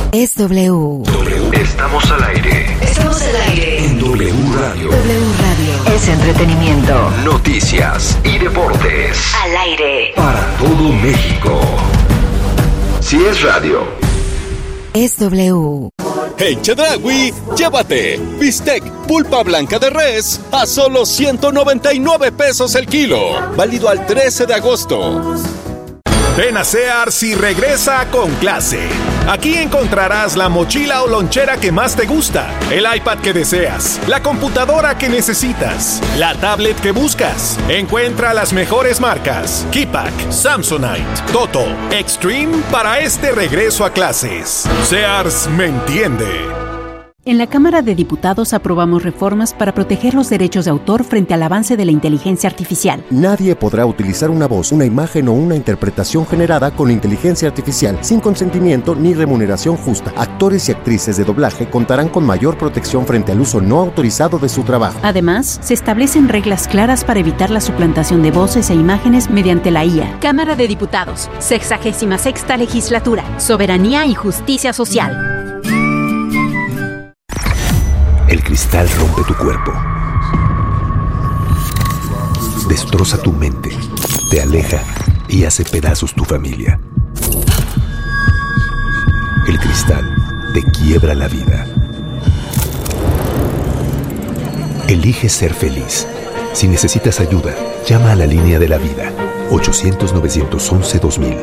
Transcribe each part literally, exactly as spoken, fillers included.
Es W. W. Estamos al aire. Estamos al aire. En W Radio. W Radio. Es entretenimiento. Noticias y deportes. Al aire. Para todo México. Si es radio. Es W. En Chedraui, llévate bistec pulpa blanca de res a solo ciento noventa y nueve pesos el kilo. Válido al trece de agosto. Ven a Sears y regresa con clase. Aquí encontrarás la mochila o lonchera que más te gusta, el iPad que deseas, la computadora que necesitas, la tablet que buscas. Encuentra las mejores marcas: Keypack, Samsonite, Toto, Extreme para este regreso a clases. Sears me entiende. En la Cámara de Diputados aprobamos reformas para proteger los derechos de autor frente al avance de la inteligencia artificial. Nadie podrá utilizar una voz, una imagen o una interpretación generada con inteligencia artificial sin consentimiento ni remuneración justa. Actores y actrices de doblaje contarán con mayor protección frente al uso no autorizado de su trabajo. Además, se establecen reglas claras para evitar la suplantación de voces e imágenes mediante la I A. Cámara de Diputados, sexagésima sexta legislatura, soberanía y justicia social. El cristal rompe tu cuerpo, destroza tu mente, te aleja y hace pedazos tu familia. El cristal te quiebra la vida. Elige ser feliz. Si necesitas ayuda, llama a la línea de la vida, ochocientos, novecientos once, dos mil.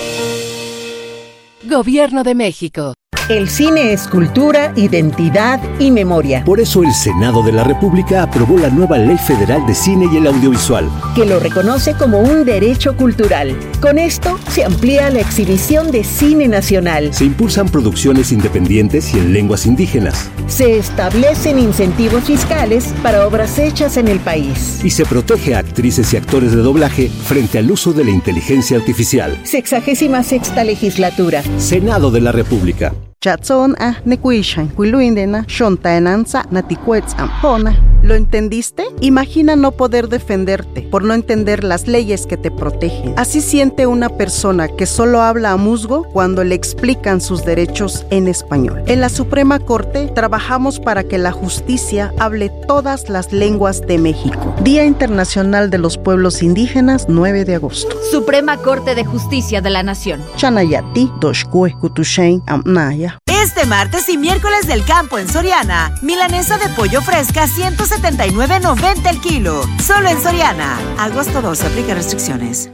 Gobierno de México. El cine es cultura, identidad y memoria. Por eso el Senado de la República aprobó la nueva Ley Federal de Cine y el Audiovisual, que lo reconoce como un derecho cultural. Con esto se amplía la exhibición de cine nacional. Se impulsan producciones independientes y en lenguas indígenas. Se establecen incentivos fiscales para obras hechas en el país. Y se protege a actrices y actores de doblaje frente al uso de la inteligencia artificial. Sexagésima sexta legislatura. Senado de la República. Chatson a nekuishan kuiluindena shontaenanza naticuetzam. ¿Lo entendiste? Imagina no poder defenderte por no entender las leyes que te protegen. Así siente una persona que solo habla a musgo cuando le explican sus derechos en español. En la Suprema Corte trabajamos para que la justicia hable todas las lenguas de México. Día Internacional de los Pueblos Indígenas, nueve de agosto. Suprema Corte de Justicia de la Nación. Chanayati, Doshkue, Kutushain, Amnaya. Este martes y miércoles del campo en Soriana, milanesa de pollo fresca ciento setenta y nueve noventa el kilo. Solo en Soriana. Agosto doce, aplica restricciones.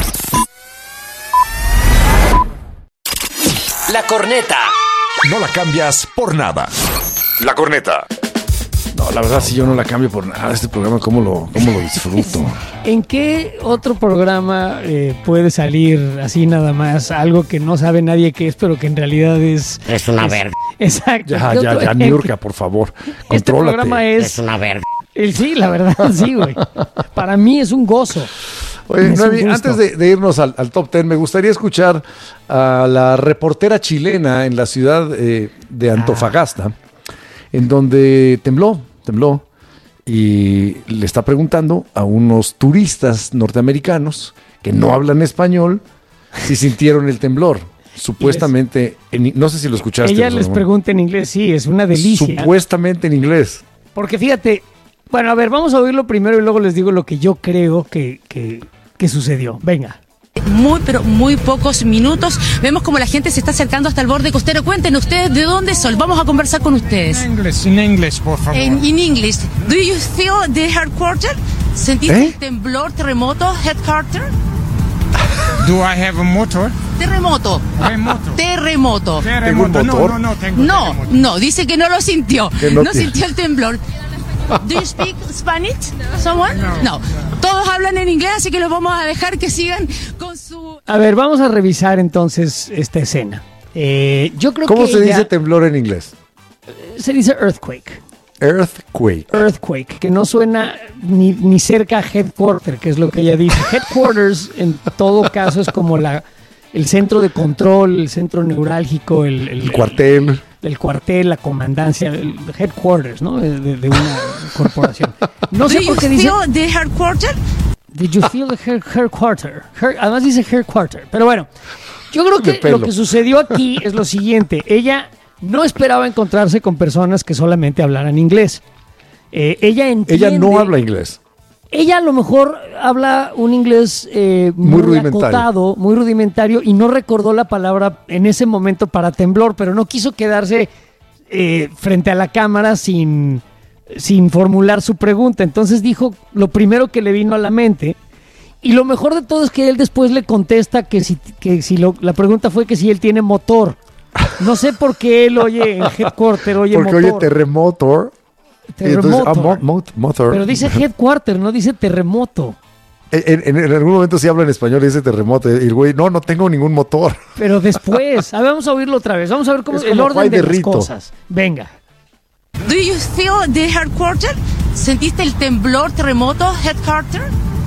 La corneta. No la cambias por nada. La corneta. No, la verdad, si yo no la cambio por nada, este programa, ¿cómo lo, cómo lo disfruto? ¿En qué otro programa eh, puede salir así nada más algo que no sabe nadie qué es, pero que en realidad es... Es una es, verde. Exacto. Ya, ya, ya, Niurka, por favor, contrólate. Este programa es... Es una verde. El, sí, la verdad, sí, güey. Para mí es un gozo. Oye, Noemi, antes de, de irnos al, al top ten, me gustaría escuchar a la reportera chilena en la ciudad eh, de Antofagasta, ah. en donde tembló. tembló y le está preguntando a unos turistas norteamericanos que no hablan español si sintieron el temblor. Supuestamente, en, no sé si lo escuchaste. Ella les pregunta en inglés, sí, es una delicia. Supuestamente en inglés. Porque fíjate, bueno, a ver, vamos a oírlo primero y luego les digo lo que yo creo que, que, que sucedió. Venga. Muy, pero muy pocos minutos. Vemos como la gente se está acercando hasta el borde costero. Cuéntenos ustedes de dónde son. Vamos a conversar con ustedes. En inglés, en inglés, por favor. En in English. Do you feel the headquarter? ¿Sentiste ¿Eh? el temblor, terremoto, headquarter? Do I have a motor? Terremoto. Terremoto. Terremoto. Terremoto. No, no, no tengo No, terremoto. no, dice que no lo sintió. No, no sintió el temblor. Do you speak Spanish? Someone? No. No. Todos hablan en inglés, así que los vamos a dejar que sigan con su... A ver, vamos a revisar entonces esta escena. Eh, yo creo ¿Cómo que se ella, dice temblor en inglés? Se dice earthquake. Earthquake. Earthquake, que no suena ni, ni cerca a headquarter, que es lo que ella dice. Headquarters, en todo caso, es como la, el centro de control, el centro neurálgico, el, el, el cuartel. El, el cuartel, la comandancia, el headquarters, ¿no? De, de una corporación. No sé por qué dice... ¿Did you feel the headquarter? Did you feel the headquarter? Her, además dice headquarter, pero bueno. Yo creo que lo que sucedió aquí es lo siguiente. Ella no esperaba encontrarse con personas que solamente hablaran inglés. Eh, ella entiende... Ella no habla inglés. Ella a lo mejor habla un inglés eh, muy, muy rudimentario. acotado, muy rudimentario, y no recordó la palabra en ese momento para temblor, pero no quiso quedarse eh, frente a la cámara sin, sin formular su pregunta. Entonces dijo lo primero que le vino a la mente, y lo mejor de todo es que él después le contesta que si, que si lo, la pregunta fue que si él tiene motor. No sé por qué él oye en Headquarter, oye Porque motor. oye terremoto. Terremoto. Entonces, ah, mo, mo, motor. Pero dice Headquarter, no dice terremoto. En, en, en algún momento sí habla en español y dice terremoto. Y el güey, no, no tengo ningún motor. Pero después, a ver, vamos a oírlo otra vez. Vamos a ver cómo es el orden de, de las rito. cosas. Venga. Do you feel the headquarter? ¿Sentiste el temblor, terremoto, headquarter?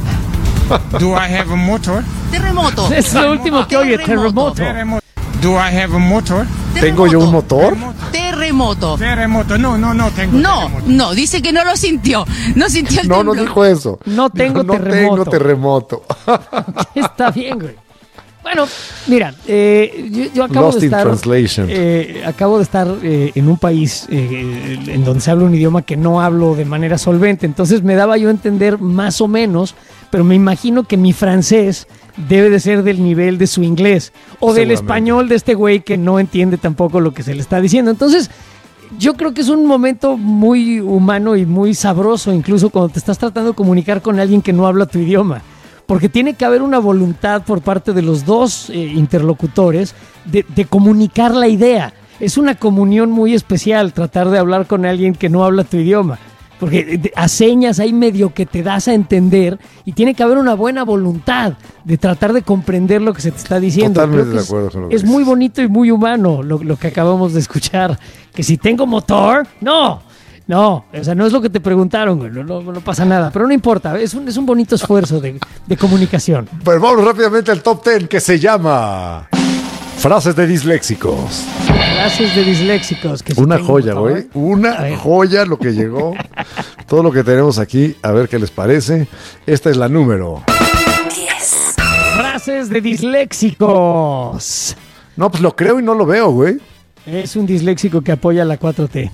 Do I have a motor? Terremoto. Es lo último que oye, terremoto. terremoto. Do I have a motor? ¿Tengo yo un motor? Terremoto. Terremoto. No, no, no tengo No, terremoto. no, dice que no lo sintió. No sintió el No, temblor. no dijo eso. No tengo no, no terremoto. tengo terremoto. Está bien, güey. Bueno, mira, eh, yo, yo acabo Lost de estar, in translation. Eh, acabo de estar eh, en un país eh, en donde se habla un idioma que no hablo de manera solvente, entonces me daba yo a entender más o menos, pero me imagino que mi francés debe de ser del nivel de su inglés o del español de este güey que no entiende tampoco lo que se le está diciendo. Entonces, yo creo que es un momento muy humano y muy sabroso, incluso cuando te estás tratando de comunicar con alguien que no habla tu idioma. Porque tiene que haber una voluntad por parte de los dos eh, interlocutores de, de comunicar la idea. Es una comunión muy especial tratar de hablar con alguien que no habla tu idioma. Porque a señas hay medio que te das a entender y tiene que haber una buena voluntad de tratar de comprender lo que se te está diciendo. Totalmente de es, acuerdo con lo que es muy bonito y muy humano lo, lo que acabamos de escuchar. Que si tengo motor, no. No, o sea, no es lo que te preguntaron, güey. No, no, no pasa nada, pero no importa, es un, es un bonito esfuerzo de, de comunicación. Pues vamos rápidamente al top ten que se llama Frases de disléxicos. Frases de disléxicos. Que Una joya, güey. Una joya lo que llegó. Todo lo que tenemos aquí, a ver qué les parece. Esta es la número diez. Frases de disléxicos. No, pues lo creo y no lo veo, güey. Es un disléxico que apoya la cuatro T.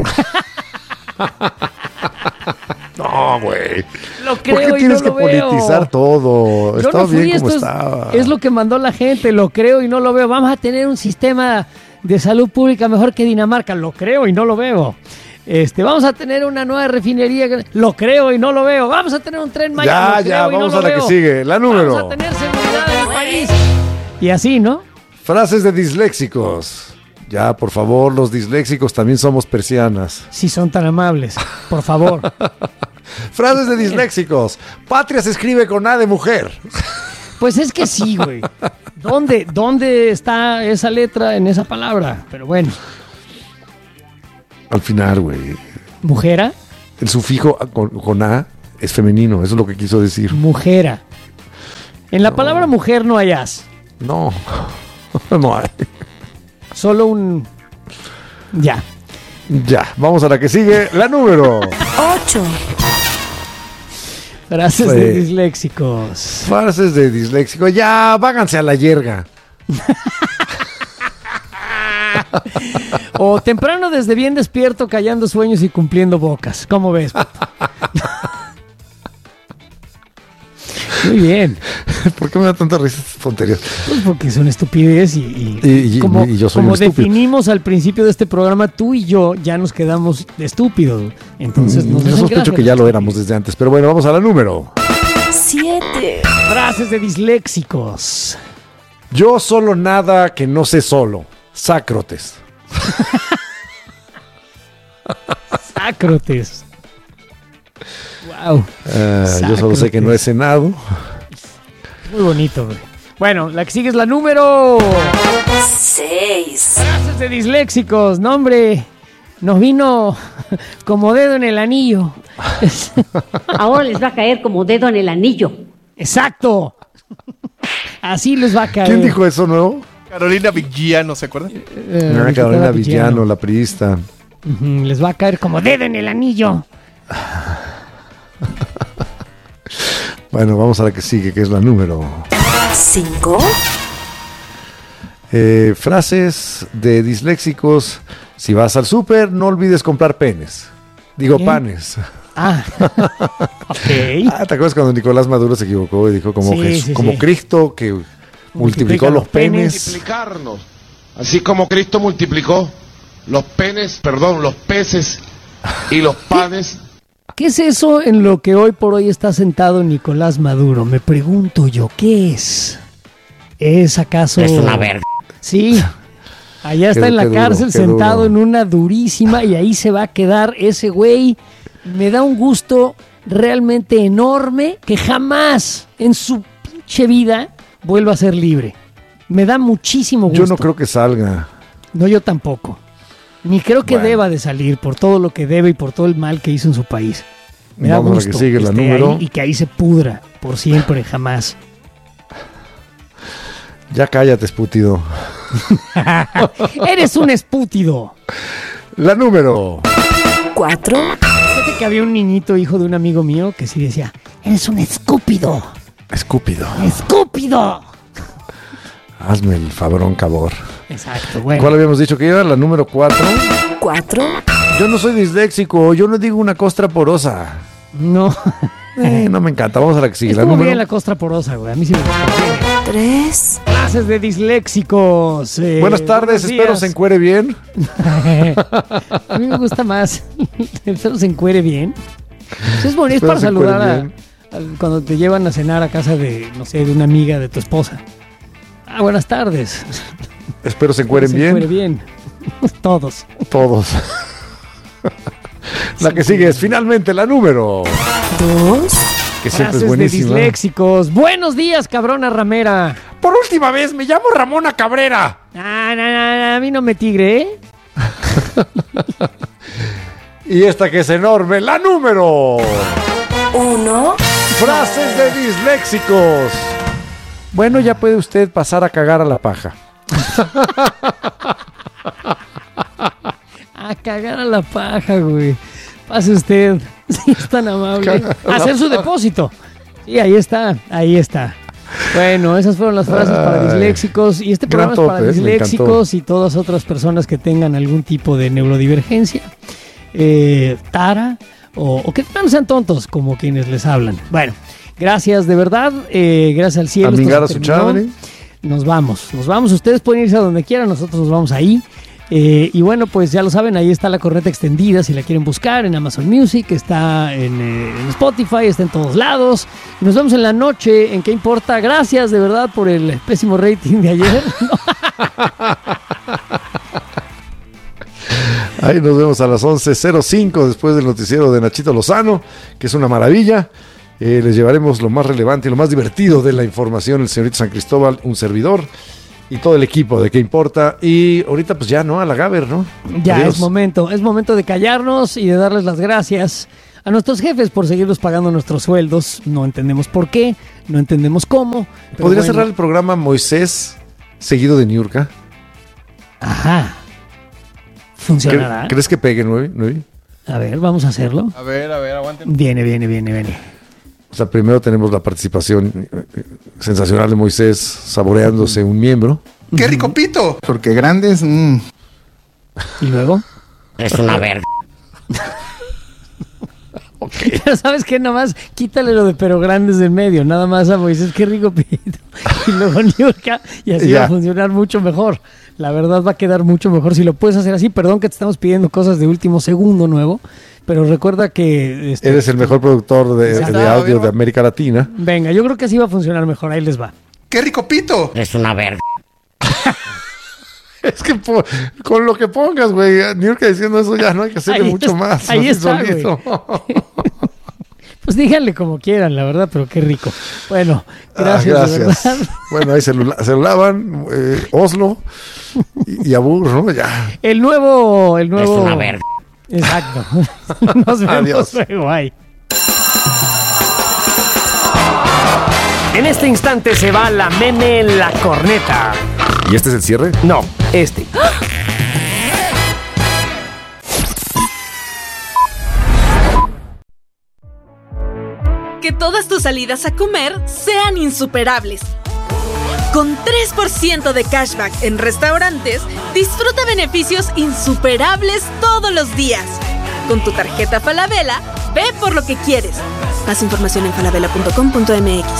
No, güey. Lo creo. ¿Por qué y tienes no que lo veo? politizar todo? Yo Estaba no fui, bien como esto estaba. Es, es lo que mandó la gente. Lo creo y no lo veo. Vamos a tener un sistema de salud pública mejor que Dinamarca. Lo creo y no lo veo. Este, vamos a tener una nueva refinería. Lo creo y no lo veo. Vamos a tener un tren Maya. Ya, lo ya, creo y vamos no a lo la veo. que sigue. La número. Vamos a tener seguridad en el país. Y así, ¿no? Frases de disléxicos. Ya, por favor, los disléxicos también somos persianas. Si son tan amables, por favor. Frases de disléxicos. Patria se escribe con A de mujer. Pues es que sí, güey. ¿Dónde, ¿Dónde está esa letra en esa palabra? Pero bueno. Al final, güey. ¿Mujera? El sufijo con, con A es femenino, eso es lo que quiso decir. Mujera. En la no. palabra mujer no hay as. No, no hay. Solo un... Ya. Ya, vamos a la que sigue. La número ocho. Frases pues, de disléxicos. Frases de disléxicos. Ya, váganse a la yerga. O temprano desde bien despierto, callando sueños y cumpliendo bocas. ¿Cómo ves? Muy bien. ¿Por qué me da tanta risa estas tonterías? Pues porque son estupidez y, y, y, y como, y yo soy como un estúpido. Definimos al principio de este programa, tú y yo ya nos quedamos estúpidos. Entonces nos Yo sospecho que ya lo éramos desde antes, pero bueno, vamos a la número siete. Frases de disléxicos. Yo solo nada que no sé solo. Sácrotes. Sácrotes. Wow. Uh, yo solo sé que no he cenado. Muy bonito, güey. Bueno, la que sigue es la número seis. Frases de disléxicos. No, hombre, nos vino como dedo en el anillo. Ahora les va a caer como dedo en el anillo. Exacto. Así les va a caer. ¿Quién dijo eso nuevo? Carolina Villano, ¿se acuerdan? Eh, Carolina, Carolina Villano, Villano, la priista. Uh-huh, les va a caer como dedo en el anillo. Bueno, vamos a la que sigue, que es la número cinco. Eh, frases de disléxicos. Si vas al súper, no olvides comprar penes. Digo, ¿Qué? panes. Ah, ok. Ah, ¿te acuerdas cuando Nicolás Maduro se equivocó y dijo como, Sí, Jesús, sí, como sí. Cristo que multiplicó Multiplica los los penes. penes? Multiplicarnos. Así como Cristo multiplicó los penes, perdón, los peces y los panes. ¿Qué es eso en lo que hoy por hoy está sentado Nicolás Maduro? Me pregunto yo, ¿qué es? ¿Es acaso...? Es una verga. Sí, allá está Qué- en la qué duro, cárcel qué sentado duro. en una durísima y ahí se va a quedar ese güey. Me da un gusto realmente enorme que jamás en su pinche vida vuelva a ser libre. Me da muchísimo gusto. Yo no creo que salga. No, yo tampoco. Ni creo que Bueno. deba de salir por todo lo que debe y por todo el mal que hizo en su país. Me da Vamos a la gusto que sigue, la esté número. ahí y que ahí se pudra por siempre, jamás. Ya cállate, espútido. Eres un espútido. La número cuatro. Fíjate que había un niñito hijo de un amigo mío que sí decía, eres un escúpido. Escúpido. ¡Escúpido! Hazme el fabrón, cabor. Exacto, bueno. ¿Cuál habíamos dicho que era? La número cuatro. cuatro. Yo no soy disléxico, yo no digo una costra porosa. No. Eh, no me encanta. Vamos a la que sigue. La Estuvo número bien la costra porosa, güey. A mí sí me gusta. tres. Clases de disléxicos. eh, Buenas tardes, buenos espero días. se encuere bien. A mí me gusta más. Espero se encuere bien. Pues es bonito, es Espero para se encuere saludar a, bien. a- cuando te llevan a cenar a casa de, no sé, de una amiga de tu esposa. Ah, buenas tardes. Espero se encueren Se bien. encuere bien. Todos. Todos. La que sigue es finalmente la número dos. que siempre Frases es buenísima. de disléxicos. Buenos días, cabrona ramera. Por última vez, me llamo Ramona Cabrera. Ah, no, no, no, a mí no me tigre, ¿eh? Y esta que es enorme, la número uno. Frases de disléxicos. Bueno, ya puede usted pasar a cagar a la paja. A cagar a la paja, güey. Pase usted, si es tan amable. Cagar a la Hacer su paja. depósito. Sí, ahí está, ahí está. Bueno, esas fueron las frases para Ay, disléxicos. Y este gran programa es top, para eh, me disléxicos y todas otras personas que tengan algún tipo de neurodivergencia, eh, tara, o, o que no sean tontos como quienes les hablan. Bueno, gracias de verdad. eh, gracias al cielo. esto Amigar a se su terminó. chadre. Nos vamos, nos vamos. Ustedes pueden irse a donde quieran, nosotros nos vamos ahí. Eh, y bueno, pues ya lo saben, ahí está la corneta extendida si la quieren buscar en Amazon Music, está en, eh, en Spotify, está en todos lados. Y nos vemos en la noche, ¿en qué importa? Gracias de verdad por el pésimo rating de ayer. Ahí nos vemos a las once cero cinco después del noticiero de Nachito Lozano, que es una maravilla. Eh, les llevaremos lo más relevante y lo más divertido de la información, el señorito San Cristóbal, un servidor y todo el equipo de qué importa. Y ahorita pues ya, ¿no? A la Gaber, ¿no? Ya Adiós. es momento, es momento de callarnos y de darles las gracias a nuestros jefes por seguirnos pagando nuestros sueldos. No entendemos por qué, no entendemos cómo. pero ¿Podría bueno. cerrar el programa Moisés seguido de Niurka? Ajá. ¿Funcionará? ¿Cre- ¿Crees que pegue nueve? nueve? A ver, vamos a hacerlo. A ver, a ver, aguanten. Viene, viene, viene, viene. O sea, primero tenemos la participación eh, eh, sensacional de Moisés saboreándose un miembro. ¡Qué rico pito! Porque grandes. mm. ¿Y luego? Es una verga. Pero ¿sabes qué? Nada más quítale lo de pero grandes del medio. Nada más a Moisés, qué rico pito. Y luego Niurka, y así Ya. va a funcionar mucho mejor. La verdad va a quedar mucho mejor si lo puedes hacer así. Perdón que te estamos pidiendo cosas de último segundo nuevo, pero recuerda que... este, Eres el mejor productor de, Exacto. de audio de América Latina. Venga, yo creo que así va a funcionar mejor. Ahí les va. ¡Qué rico pito! Es una verga. Es que po- con lo que pongas, güey, Niurka diciendo eso ya no hay que hacerle Ahí mucho es- más. ahí así está, güey. solito. Pues díganle como quieran, la verdad, pero qué rico. Bueno, Ah, gracias, de verdad. Bueno, ahí se lo, se lo lavan, eh, Oslo y, y Abur, ¿no? Ya. El nuevo... El nuevo... Es una verga. Exacto. Nos vemos Adiós. luego. Bye. En este instante se va la meme La Corneta. ¿Y este es el cierre? No, este. Que todas tus salidas a comer sean insuperables. Con tres por ciento de cashback en restaurantes, disfruta beneficios insuperables todos los días. Con tu tarjeta Falabella, ve por lo que quieres. Más información en falabella punto com punto m x.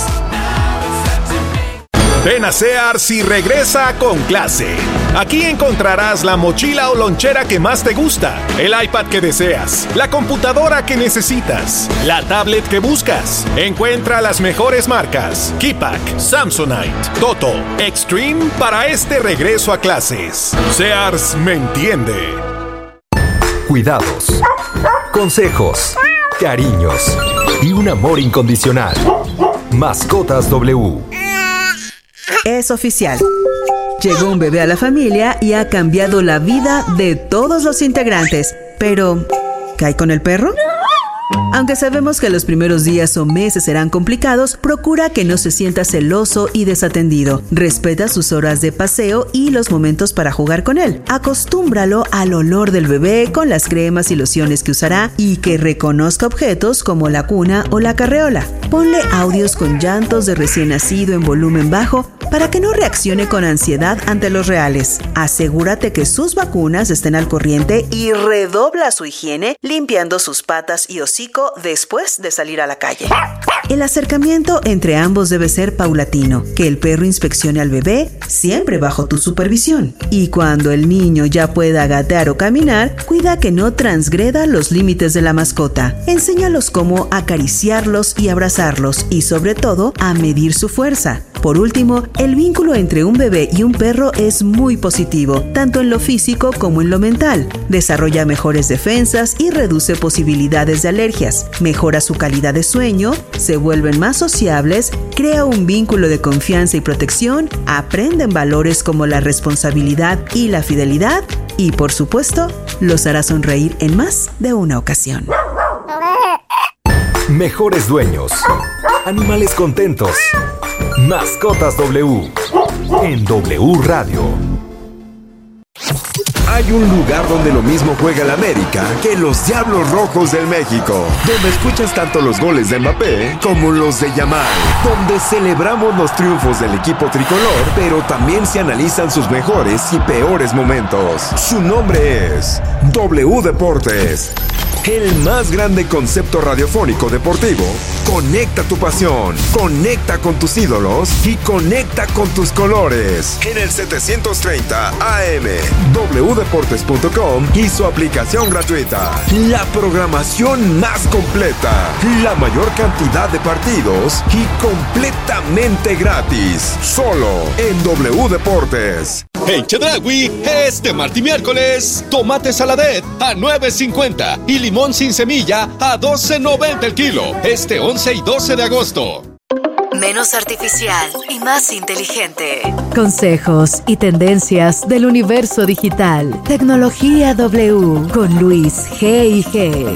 Ven a Sears y regresa con clase. Aquí encontrarás la mochila o lonchera que más te gusta, el iPad que deseas, la computadora que necesitas, la tablet que buscas. Encuentra las mejores marcas: Keypack, Samsonite, Toto, Extreme para este regreso a clases. Sears me entiende. Cuidados, consejos, cariños y un amor incondicional. Mascotas W. Es oficial. Llegó un bebé a la familia y ha cambiado la vida de todos los integrantes. Pero, ¿qué hay con el perro? Aunque sabemos que los primeros días o meses serán complicados, procura que no se sienta celoso y desatendido. Respeta sus horas de paseo y los momentos para jugar con él. Acostúmbralo al olor del bebé con las cremas y lociones que usará y que reconozca objetos como la cuna o la carreola. Ponle audios con llantos de recién nacido en volumen bajo para que no reaccione con ansiedad ante los reales. Asegúrate que sus vacunas estén al corriente y redobla su higiene limpiando sus patas y hocico después de salir a la calle. El acercamiento entre ambos debe ser paulatino, que el perro inspeccione al bebé siempre bajo tu supervisión. Y cuando el niño ya pueda gatear o caminar, cuida que no transgreda los límites de la mascota. Enséñalos cómo acariciarlos y abrazarlos y sobre todo a medir su fuerza. Por último, el vínculo entre un bebé y un perro es muy positivo, tanto en lo físico como en lo mental. Desarrolla mejores defensas y reduce posibilidades de alergias. Mejora su calidad de sueño, se vuelven más sociables, crea un vínculo de confianza y protección, aprenden valores como la responsabilidad y la fidelidad y, por supuesto, los hará sonreír en más de una ocasión. Mejores dueños. Animales contentos. Mascotas W. En W Radio. Hay un lugar donde lo mismo juega el América que los Diablos Rojos del México, donde escuchas tanto los goles de Mbappé como los de Yamal, donde celebramos los triunfos del equipo tricolor, pero también se analizan sus mejores y peores momentos. Su nombre es W Deportes. El más grande concepto radiofónico deportivo. Conecta tu pasión, conecta con tus ídolos y conecta con tus colores. En el setecientos treinta A M, w deportes punto com y su aplicación gratuita. La programación más completa, la mayor cantidad de partidos y completamente gratis. Solo en W Deportes. En Chedraui, este martes y miércoles, tomate saladet a nueve cincuenta y limón sin semilla a doce noventa el kilo. Este once y doce de agosto. Menos artificial y más inteligente. Consejos y tendencias del universo digital. Tecnología W con Luis G y G.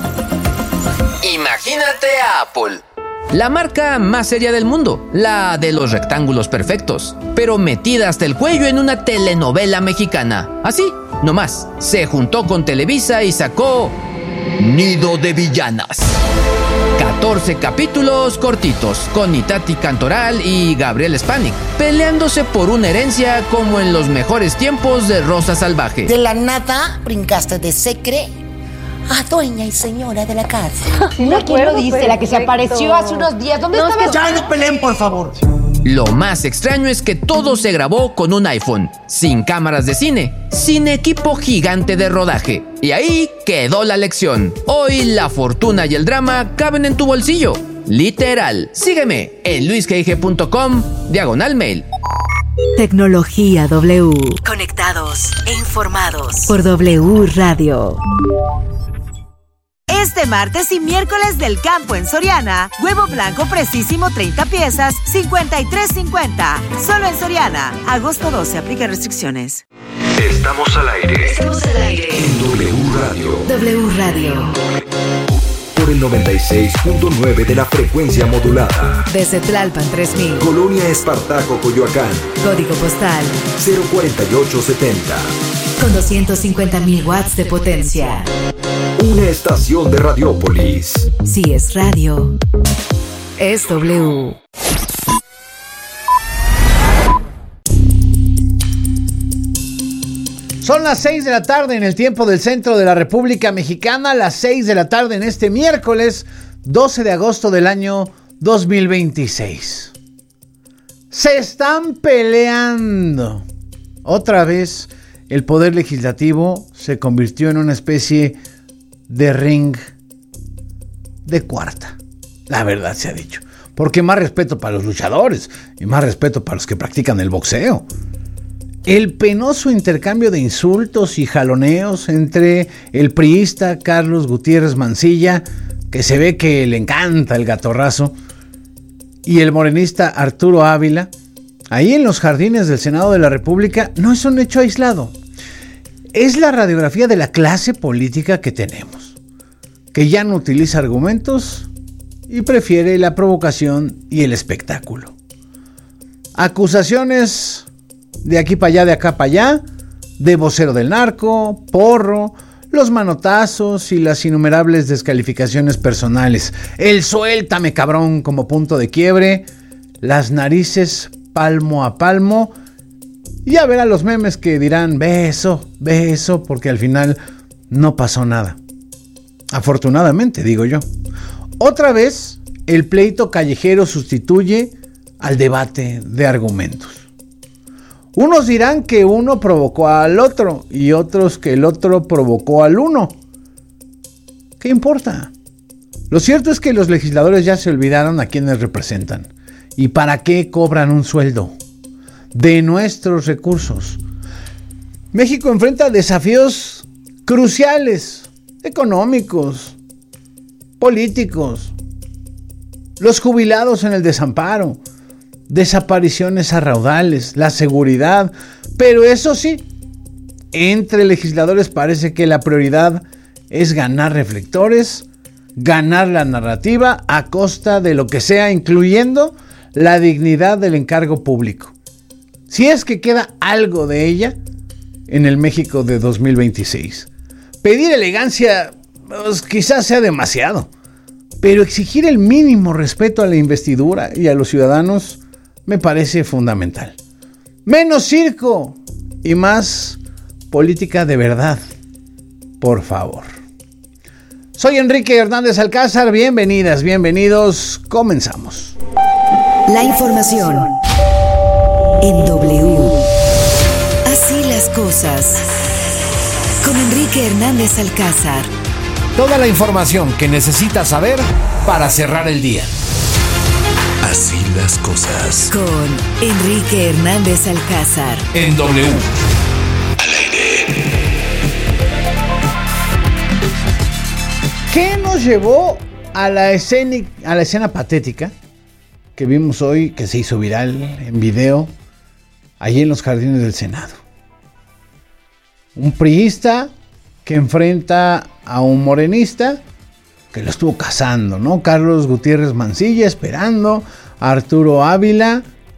Imagínate a Apple. La marca más seria del mundo, la de los rectángulos perfectos, pero metida hasta el cuello en una telenovela mexicana. Así, nomás, se juntó con Televisa y sacó Nido de Villanas. catorce capítulos cortitos, con Itati Cantoral y Gabriel Spanik, peleándose por una herencia como en los mejores tiempos de Rosa Salvaje. De la nada brincaste de secre a dueña y señora de la casa. ¿No? ¿Quién lo dice? La que se apareció hace unos días. ¿Dónde no, estaba? Ya no peleen, por favor. Lo más extraño es que todo se grabó con un iPhone, sin cámaras de cine, sin equipo gigante de rodaje. Y ahí quedó la lección. Hoy la fortuna y el drama caben en tu bolsillo. Literal. Sígueme en luis g i g punto com, diagonal mail. Tecnología W. Conectados e informados por W Radio. Este martes y miércoles del campo en Soriana, huevo blanco precisísimo treinta piezas, cincuenta y tres cincuenta. Solo en Soriana. Agosto doce, aplica restricciones. Estamos al aire. Estamos al aire. En W Radio. W Radio. Por el noventa y seis punto nueve de la frecuencia modulada. Desde Tlalpan tres mil. Colonia Espartaco, Coyoacán. Código postal cero cuarenta y ocho setenta. Con doscientos cincuenta mil watts de potencia. Una estación de Radiópolis. Si es radio, es W. Son las seis de la tarde en el tiempo del centro de la República Mexicana, las seis de la tarde en este miércoles doce de agosto del año dos mil veintiséis. Se están peleando. Otra vez el poder legislativo se convirtió en una especie de ring de cuarta. La verdad se ha dicho. Porque más respeto para los luchadores y más respeto para los que practican el boxeo. El penoso intercambio de insultos y jaloneos entre el priista Carlos Gutiérrez Mancilla, que se ve que le encanta el gatorrazo, y el morenista Arturo Ávila, ahí en los jardines del Senado de la República, no es un hecho aislado. Es la radiografía de la clase política que tenemos, que ya no utiliza argumentos y prefiere la provocación y el espectáculo. Acusaciones de aquí para allá, de acá para allá, de vocero del narco, porro, los manotazos y las innumerables descalificaciones personales. El suéltame cabrón como punto de quiebre, las narices palmo a palmo, y ya verá los memes que dirán beso, beso, porque al final no pasó nada. Afortunadamente, digo yo. Otra vez, el pleito callejero sustituye al debate de argumentos. Unos dirán que uno provocó al otro y otros que el otro provocó al uno. ¿Qué importa? Lo cierto es que los legisladores ya se olvidaron a quienes representan y para qué cobran un sueldo de nuestros recursos. México enfrenta desafíos cruciales, económicos, políticos, los jubilados en el desamparo, desapariciones a raudales, la seguridad, pero eso sí, entre legisladores parece que la prioridad es ganar reflectores, ganar la narrativa a costa de lo que sea, incluyendo la dignidad del encargo público. Si es que queda algo de ella en el México de dos mil veintiséis. Pedir elegancia, pues, quizás sea demasiado, pero exigir el mínimo respeto a la investidura y a los ciudadanos me parece fundamental. Menos circo y más política de verdad, por favor. Soy Enrique Hernández Alcázar, bienvenidas, bienvenidos, comenzamos. La información en W. Así las cosas. Con Enrique Hernández Alcázar. Toda la información que necesitas saber para cerrar el día. Así las cosas. Con Enrique Hernández Alcázar. En W. Al aire. ¿Qué nos llevó a la escena, a la escena patética que vimos hoy, que se hizo viral en video, allí en los jardines del Senado? Un priista que enfrenta a un morenista que lo estuvo cazando, ¿no? Carlos Gutiérrez Mancilla esperando a Arturo Ávila